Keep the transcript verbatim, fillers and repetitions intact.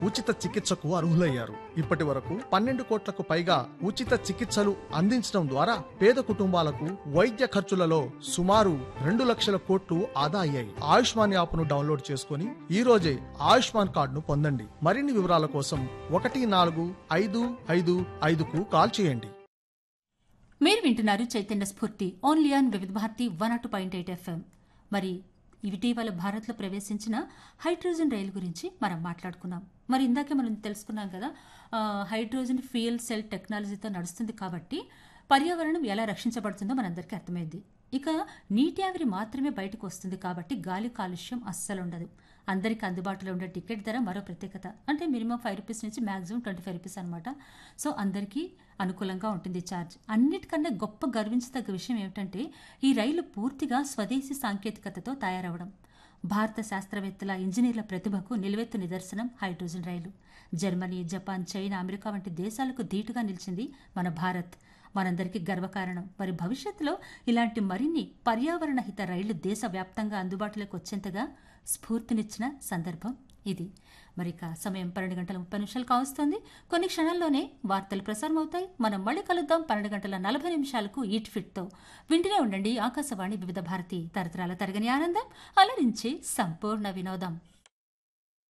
ఉచిత చికిత్సకు అర్హులయ్యారు. ఇప్పటి వరకు పన్నెండు కోట్లకు పైగా ఉచిత చికిత్సలు అందించడం ద్వారా పేద కుటుంబాలకు వైద్య ఖర్చులలో సుమారు రెండు లక్షల కోట్లు ఆదా అయ్యాయి. ఆయుష్మాన్ యాప్ ను డౌన్లోడ్ చేసుకుని ఈ రోజే ఆయుష్మాన్ కార్డును పొందండి. మరిన్ని వివరాల కోసం ఒకటి నాలుగు ఐదు ఐదు ఐదుకు కాల్ చేయండి. మీరు వింటున్నారు చైతన్య స్ఫూర్తి ఓన్లీ ఆన్ వివిధ భారతి వన్ అటు పాయింట్ ఎయిట్ ఎఫ్ఎం. మరి ఇటీవల భారత్లో ప్రవేశించిన హైడ్రోజన్ రైలు గురించి మనం మాట్లాడుకున్నాం. మరి ఇందాకే మనం తెలుసుకున్నాం కదా, హైడ్రోజన్ ఫ్యూయల్ సెల్ టెక్నాలజీతో నడుస్తుంది కాబట్టి పర్యావరణం ఎలా రక్షించబడుతుందో మనందరికీ అర్థమైంది. ఇక నీటి ఆవిరి మాత్రమే బయటకు వస్తుంది కాబట్టి గాలి కాలుష్యం అస్సలు ఉండదు. అందరికీ అందుబాటులో ఉండే టికెట్ ధర మరో ప్రత్యేకత. అంటే మినిమం ఫైవ్ రూపీస్ నుంచి మ్యాక్సిమం ట్వంటీ ఫైవ్ రూపీస్ అనమాట. సో అందరికీ అనుకూలంగా ఉంటుంది ఛార్జ్. అన్నిటికన్నా గొప్ప గర్వించదగ్గ విషయం ఏమిటంటే ఈ రైలు పూర్తిగా స్వదేశీ సాంకేతికతతో తయారవడం. భారత శాస్త్రవేత్తల ఇంజనీర్ల ప్రతిభకు నిలువెత్తు నిదర్శనం హైడ్రోజన్ రైలు. జర్మనీ, జపాన్, చైనా, అమెరికా వంటి దేశాలకు ధీటుగా నిలిచింది మన భారత్. మనందరికీ గర్వకారణం. మరి భవిష్యత్తులో ఇలాంటి మరిన్ని పర్యావరణ హిత రైళ్లు దేశవ్యాప్తంగా అందుబాటులోకి వచ్చేంతగా స్ఫూర్తినిచ్చిన సందర్భం ఇది. మరి సమయం పన్నెండు గంటల ముప్పై నిమిషాలు కావస్తోంది. కొన్ని క్షణాల్లోనే వార్తలు ప్రసారం అవుతాయి. మనం మళ్ళీ కలుద్దాం పన్నెండు గంటల నలభై నిమిషాలకు ఈట్ ఫిట్తో. వింటూనే ఉండండి ఆకాశవాణి వివిధ భారతి, తరతరాల తరగని ఆనందం, అలరించే సంపూర్ణ వినోదం.